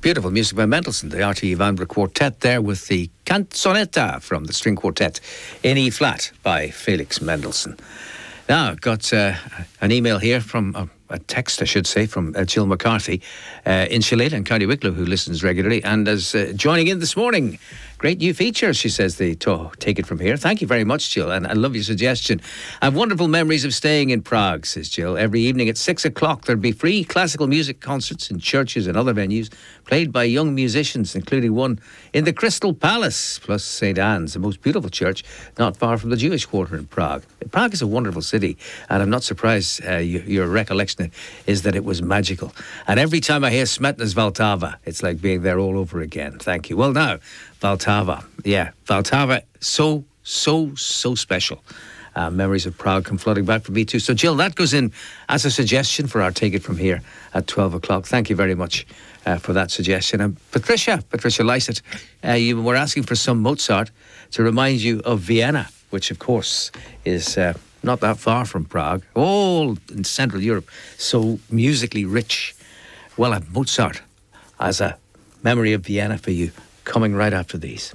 Beautiful music by Mendelssohn, the R.T. Vanbrugh Quartet there with the Canzonetta from the string quartet in E flat by Felix Mendelssohn. Now, I've got an email here from a text, I should say, from Jill McCarthy in Shillelagh in County Wicklow, who listens regularly and is joining in this morning. Great new feature, she says, take it from here. Thank you very much, Jill, and I love your suggestion. I have wonderful memories of staying in Prague, says Jill. Every evening at 6 o'clock there'd be free classical music concerts in churches and other venues played by young musicians, including one in the Crystal Palace, plus St. Anne's, the most beautiful church not far from the Jewish quarter in Prague. Prague is a wonderful city, and I'm not surprised your recollection is that it was magical. And every time I hear Smetana's Vltava, it's like being there all over again. Thank you. Well, now, Vltava. Yeah, Vltava, so special. Memories of Prague come flooding back for me too. So, Jill, that goes in as a suggestion for our Take It From Here at 12 o'clock. Thank you very much for that suggestion. And Patricia Lysett, you were asking for some Mozart to remind you of Vienna, which, of course, is not that far from Prague. All in Central Europe, so musically rich. Well, I have Mozart as a memory of Vienna for you, coming right after these.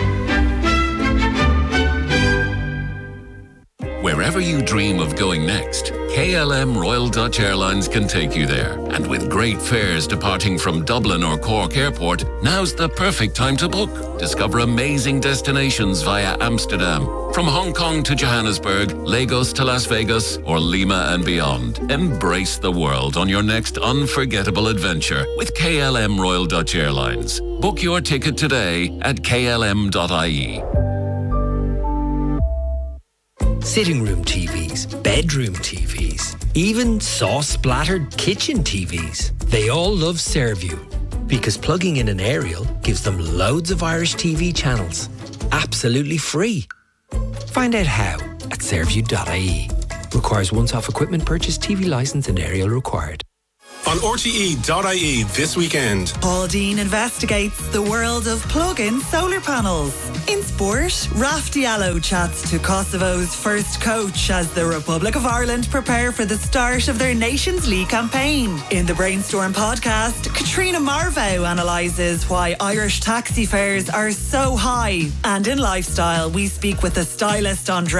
Wherever you dream of going next, KLM Royal Dutch Airlines can take you there. And with great fares departing from Dublin or Cork Airport, now's the perfect time to book. Discover amazing destinations via Amsterdam. From Hong Kong to Johannesburg, Lagos to Las Vegas, or Lima and beyond. Embrace the world on your next unforgettable adventure with KLM Royal Dutch Airlines. Book your ticket today at klm.ie. Sitting room TVs, bedroom TVs, even sauce-splattered kitchen TVs. They all love Serview because plugging in an aerial gives them loads of Irish TV channels, absolutely free. Find out how at serview.ie. Requires once-off equipment purchase, TV licence and aerial required. On RTE.ie this weekend. Paul Dean investigates the world of plug-in solar panels. In sport, Raf Diallo chats to Kosovo's first coach as the Republic of Ireland prepare for the start of their Nations League campaign. In the Brainstorm podcast, Katrina Marvo analyses why Irish taxi fares are so high. And in lifestyle, we speak with the stylist on